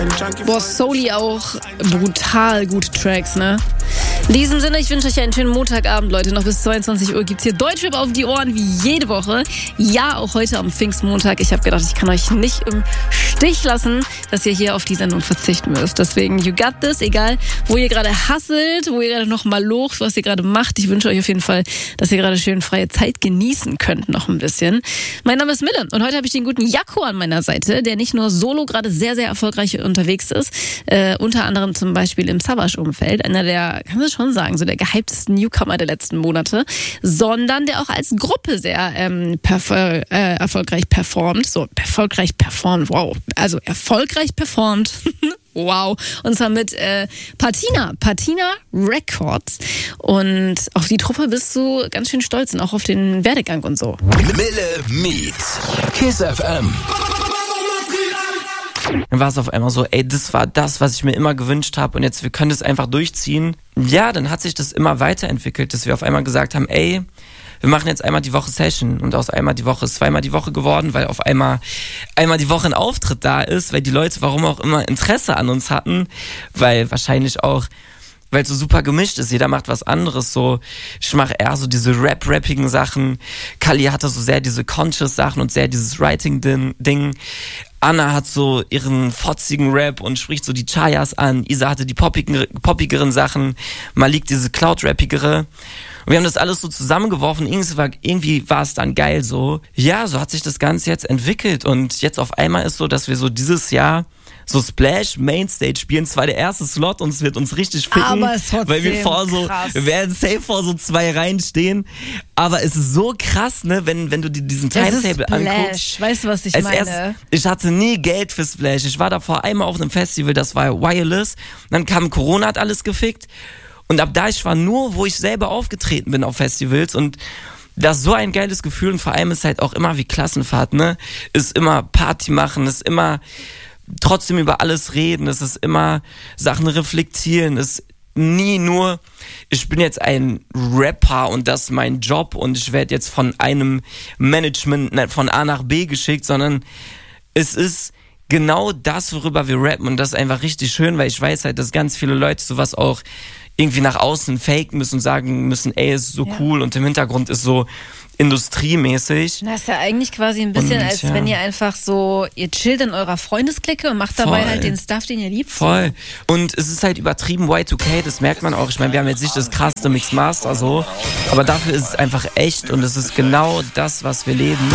Boah, Soully auch brutal gute Tracks, ne? In diesem Sinne, ich wünsche euch einen schönen Montagabend, Leute. Noch bis 22 Uhr gibt's hier Deutschrap auf die Ohren, wie jede Woche. Ja, auch heute am Pfingstmontag. Ich habe gedacht, ich kann euch nicht im Stich lassen, dass ihr hier auf die Sendung verzichten müsst. Deswegen, you got this, egal wo ihr gerade hustelt, wo ihr gerade noch mal locht, was ihr gerade macht. Ich wünsche euch auf jeden Fall, dass ihr gerade schön freie Zeit genießen könnt, noch ein bisschen. Mein Name ist Mille und heute habe ich den guten Jakko an meiner Seite, der nicht nur solo gerade sehr, sehr erfolgreich unterwegs ist, unter anderem zum Beispiel im Savage-Umfeld, einer der, kann man schon sagen, so der gehyptesten Newcomer der letzten Monate, sondern der auch als Gruppe sehr erfolgreich performt. So, erfolgreich performt, wow. Also erfolgreich performt. Wow. Und zwar mit Patina Records. Und auf die Truppe bist du ganz schön stolz und auch auf den Werdegang und so. Mille meets Kiss FM. Dann war es auf einmal so, ey, das war das, was ich mir immer gewünscht habe und jetzt, wir können das einfach durchziehen. Ja, dann hat sich das immer weiterentwickelt, dass wir auf einmal gesagt haben, ey, wir machen jetzt einmal die Woche Session und aus einmal die Woche ist zweimal die Woche geworden, weil auf einmal die Woche ein Auftritt da ist, weil die Leute, warum auch immer, Interesse an uns hatten, weil wahrscheinlich auch, weil es so super gemischt ist, jeder macht was anderes, so, ich mache eher so diese rappigen Sachen, Kali hatte so sehr diese Conscious Sachen und sehr dieses Writing-Ding, Anna hat so ihren fotzigen Rap und spricht so die Chayas an, Isa hatte die poppigeren Sachen, Malik diese Cloud-rappigere. Und wir haben das alles so zusammengeworfen, irgendwie war es dann geil so. Ja, so hat sich das Ganze jetzt entwickelt und jetzt auf einmal ist so, dass wir so dieses Jahr so Splash Mainstage spielen, zwar der erste Slot und es wird uns richtig ficken, aber es trotzdem weil wir werden safe vor so 2 Reihen stehen, aber es ist so krass, ne, wenn du dir diesen Timetable anguckst. Weißt du, was ich meine? Ich hatte nie Geld für Splash, ich war davor einmal auf einem Festival, das war Wireless, dann kam Corona, hat alles gefickt und ab da, ich war nur, wo ich selber aufgetreten bin auf Festivals und das ist so ein geiles Gefühl und vor allem ist halt auch immer wie Klassenfahrt, ne, ist immer Party machen, ist immer trotzdem über alles reden, es ist immer Sachen reflektieren, es ist nie nur, ich bin jetzt ein Rapper und das ist mein Job und ich werde jetzt von einem Management von A nach B geschickt, sondern es ist genau das, worüber wir rappen und das ist einfach richtig schön, weil ich weiß halt, dass ganz viele Leute sowas auch irgendwie nach außen faken müssen und sagen müssen, ey, es ist so cool und im Hintergrund ist so industriemäßig. Das ist ja eigentlich quasi ein bisschen, als wenn ihr einfach so, ihr chillt in eurer Freundesklicke und macht dabei halt den Stuff, den ihr liebt. Voll. Und es ist halt übertrieben Y2K, das merkt man auch. Ich meine, wir haben jetzt nicht das krasseste Mixmaster so, aber dafür ist es einfach echt und es ist genau das, was wir leben.